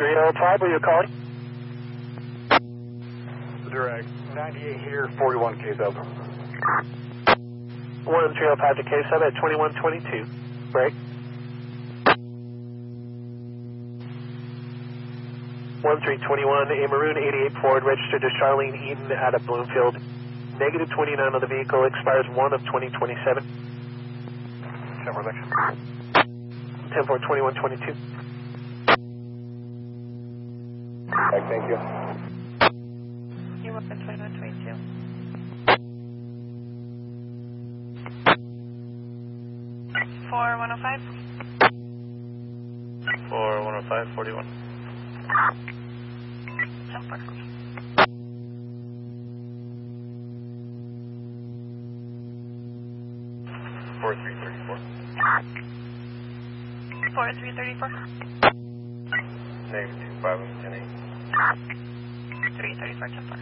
305, where you calling? Direct. 98 here, 41 K-Sub. 1305 to K-Sub at 2122. Break. 1321, a Maroon 88 Ford registered to Charlene Eaton out of Bloomfield. Negative 29 on the vehicle, expires 1 of 2027. 10-4-2122. Thank you. You're welcome, 2122. 4105. 4105, 41. 10-4. 4334. 4334. Negative 25 on 10-8. 334, 10-4.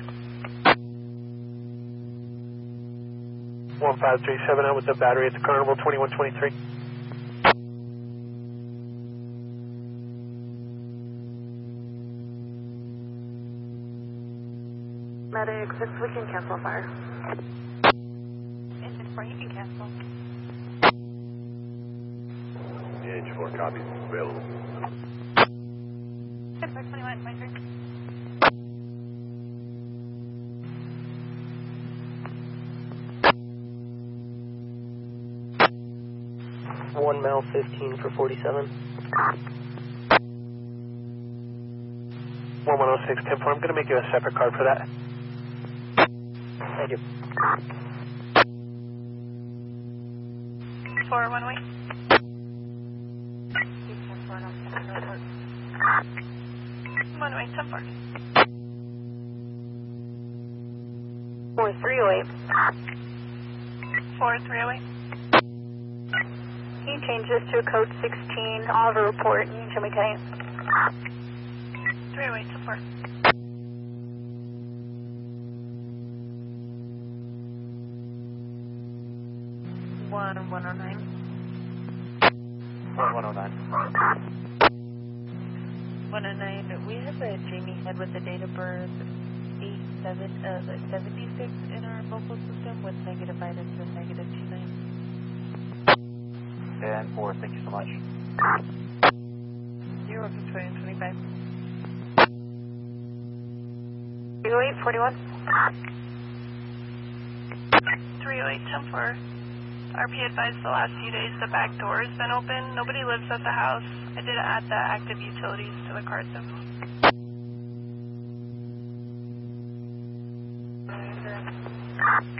1537 out with the battery at the Carnival, 2123. Medic 6, we can cancel fire. Engine 4, you can cancel. DH4 copies available. 10-4-2123. 1 mile 15 for 47. 1106, 10-4. I'm going to make you a separate card for that. Thank you. 4-1 way. 1 way, 10-4. 4308. 4308. Can you change this to a code 16? Oliver report. You can show me 10. 308, 10-4. 1109. 1109. 109. We have a Jamie Head with the date of birth 76 in our local system with negative items and negative 29. 10-4, thank you so much. You're welcome, 2025. 3841. 308, 10-4. RP advised the last few days the back door has been open. Nobody lives at the house. I did add the active utilities to the card though.